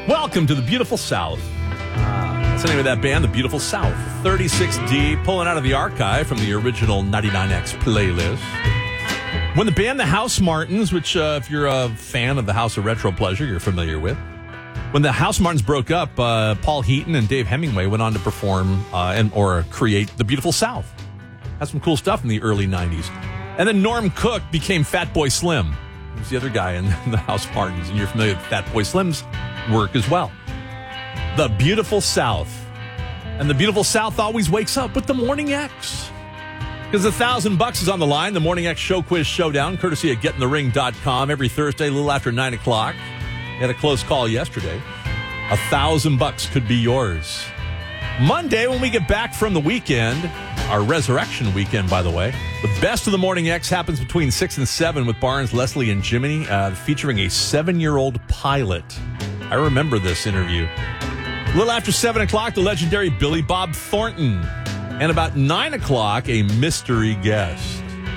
Welcome to the Beautiful South. That's the name of that band, The Beautiful South. 36D, pulling out of the archive from the original 99X playlist. When the band The House Martins, which if you're a fan of the House of Retro Pleasure, you're familiar with. When the House Martins broke up, Paul Heaton and Dave Hemingway went on to perform or create The Beautiful South. Had some cool stuff in the early 90s. And then Norm Cook became Fatboy Slim. He was the other guy in the House Martins, and you're familiar with Fatboy Slim's work as well. The Beautiful South. And the Beautiful South always wakes up with the Morning X. Because $1,000 is on the line. The Morning X Show Quiz Showdown, courtesy of GetInTheRing.com, every Thursday, a little after 9 o'clock. You had a close call yesterday. $1,000 could be yours. Monday, when we get back from the weekend, our resurrection weekend, by the way, the best of the Morning X happens between 6 and 7 with Barnes, Leslie, and Jiminy, featuring a 7-year-old pilot. I remember this interview. A little after 7 o'clock, the legendary Billy Bob Thornton. And about 9 o'clock, a mystery guest.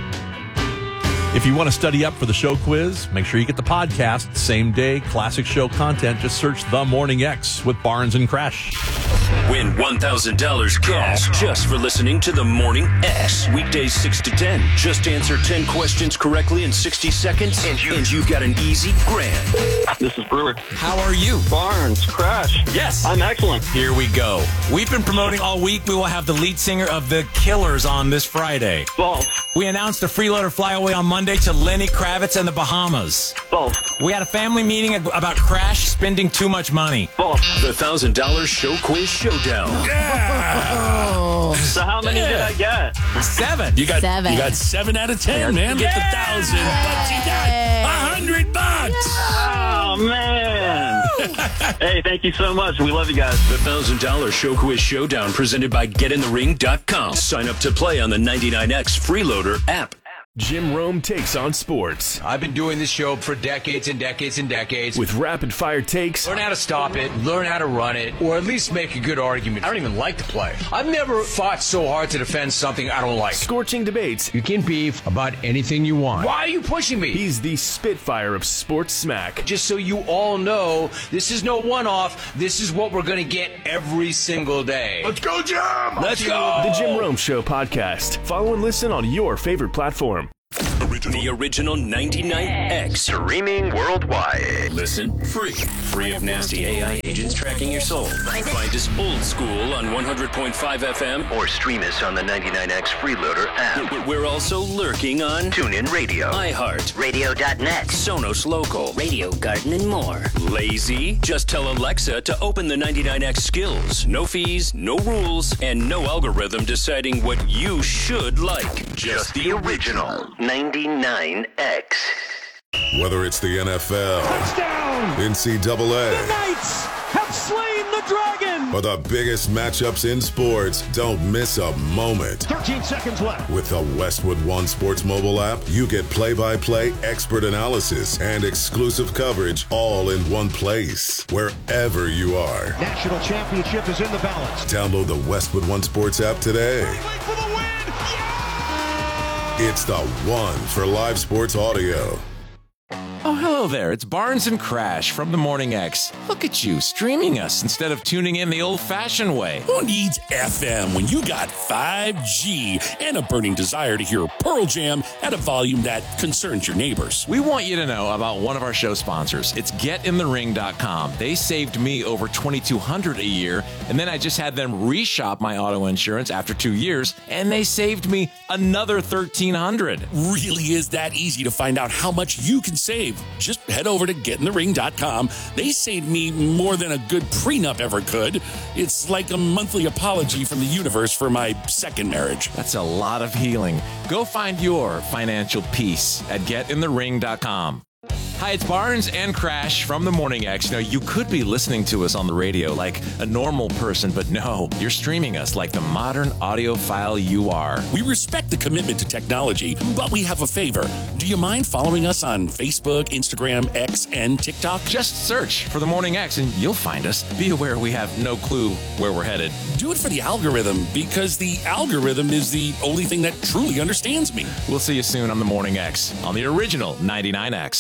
If you want to study up for the show quiz, make sure you get the podcast. Same day, classic show content. Just search The Morning X with Barnes and Crash. Win $1,000 cash just for listening to The Morning X. Weekdays 6 to 10. Just answer 10 questions correctly in 60 seconds, and you've got an easy grand. This is Brewer. How are you? Barnes, Crash. Yes. I'm excellent. Here we go. We've been promoting all week. We will have the lead singer of The Killers on this Friday. False. We announced a freeloader flyaway on Monday to Lenny Kravitz and the Bahamas. False. We had a family meeting about Crash spending too much money. False. The $1,000 Show Quiz Showdown. Yeah. So how many did I get? 7. You got 7. You got 7 out of 10, man. Get the $1,000, but you got $100. Oh, man. Hey, thank you so much. We love you guys. The $1,000 Show Quiz Showdown presented by GetInTheRing.com. Sign up to play on the 99X Freeloader app. Jim Rome takes on sports I've been doing this show for decades and decades and decades. with rapid-fire takes, Learn how to stop it, learn how to run it, or at least make a good argument. I don't even like to play. I've never fought so hard to defend something I don't like. scorching debates. You can beef about anything you want. Why are you pushing me? He's the Spitfire of sports smack. Just so you all know, this is no one-off. This is what we're going to get every single day. Let's go, Jim! Let's go! The Jim Rome Show podcast. Follow and listen on your favorite platform. The original 99X. Streaming worldwide. Listen free. Free of nasty AI agents tracking your soul. Find us old school on 100.5 FM. Or stream us on the 99X Freeloader app. We're also lurking on TuneIn Radio. iHeart, Radio.net. Sonos Local, Radio Garden, and more. Lazy? Just tell Alexa to open the 99X skills. No fees, no rules, and no algorithm deciding what you should like. Just the original 99X. Whether it's the NFL, touchdown, NCAA, the Knights have slain the dragon, or the biggest matchups in sports, don't miss a moment. 13 seconds left. With the Westwood One Sports mobile app, you get play-by-play expert analysis and exclusive coverage all in one place, wherever you are. National championship is in the balance. Download the Westwood One Sports app today. For the win! It's the one for live sports audio. Oh, hello there. It's Barnes and Crash from The Morning X. Look at you, streaming us instead of tuning in the old-fashioned way. Who needs FM when you got 5G and a burning desire to hear Pearl Jam at a volume that concerns your neighbors? We want you to know about one of our show sponsors. It's GetInTheRing.com. They saved me over $2,200 a year, and then I just had them reshop my auto insurance after 2 years, and they saved me another $1,300. Really is that easy to find out how much you can save. Just head over to GetInTheRing.com. They saved me more than a good prenup ever could. It's like a monthly apology from the universe for my second marriage. That's a lot of healing. Go find your financial peace at GetInTheRing.com. Hi, it's Barnes and Crash from The Morning X. Now, you could be listening to us on the radio like a normal person, but no, you're streaming us like the modern audiophile you are. We respect the commitment to technology, but we have a favor. Do you mind following us on Facebook, Instagram, X, and TikTok? Just search for The Morning X and you'll find us. Be aware we have no clue where we're headed. Do it for the algorithm, because the algorithm is the only thing that truly understands me. We'll see you soon on The Morning X on the original 99X.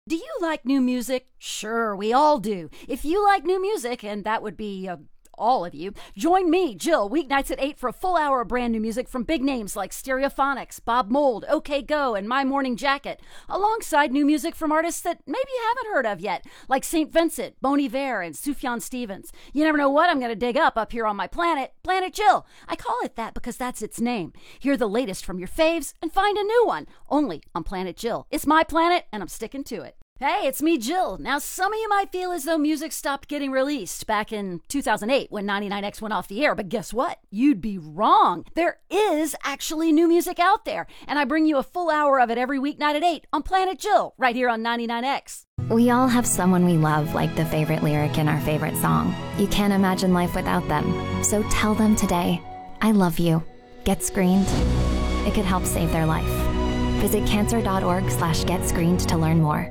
Do you like new music? Sure, we all do. If you like new music, and that would be all of you, join me, Jill, weeknights at 8 for a full hour of brand new music from big names like Stereophonics, Bob Mould, OK Go, and My Morning Jacket, alongside new music from artists that maybe you haven't heard of yet, like St. Vincent, Bon Iver, and Sufjan Stevens. You never know what I'm going to dig up here on my planet, Planet Jill. I call it that because that's its name. Hear the latest from your faves and find a new one, only on Planet Jill. It's my planet, and I'm sticking to it. Hey, it's me, Jill. Now, some of you might feel as though music stopped getting released back in 2008 when 99X went off the air, but guess what? You'd be wrong. There is actually new music out there, and I bring you a full hour of it every weeknight at 8 on Planet Jill, right here on 99X. We all have someone we love, like the favorite lyric in our favorite song. You can't imagine life without them. So tell them today, I love you. Get screened. It could help save their life. Visit cancer.org/getscreened to learn more.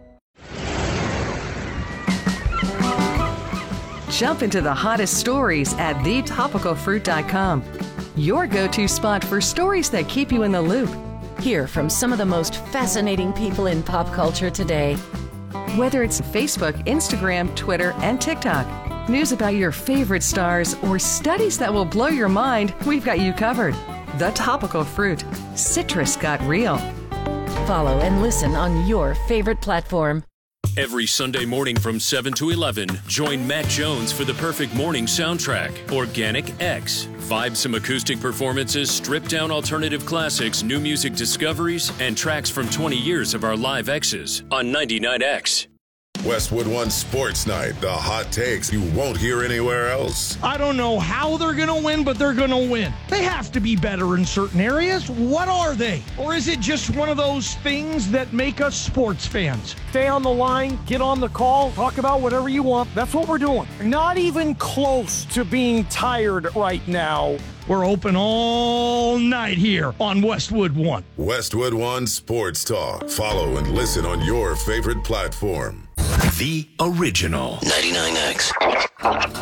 Jump into the hottest stories at thetopicalfruit.com. Your go-to spot for stories that keep you in the loop. Hear from some of the most fascinating people in pop culture today. Whether it's Facebook, Instagram, Twitter, and TikTok, news about your favorite stars, or studies that will blow your mind, we've got you covered. The Topical Fruit. Citrus got real. Follow and listen on your favorite platform. Every Sunday morning from 7 to 11, join Matt Jones for the perfect morning soundtrack, Organic X. Vibe some acoustic performances, stripped down alternative classics, new music discoveries, and tracks from 20 years of our live X's on 99X. Westwood One Sports Night, the hot takes you won't hear anywhere else. I don't know how they're going to win, but they're going to win. They have to be better in certain areas. What are they? Or is it just one of those things that make us sports fans? Stay on the line, get on the call, talk about whatever you want. That's what we're doing. Not even close to being tired right now. We're open all night here on Westwood One. Westwood One Sports Talk. Follow and listen on your favorite platform. The original 99X.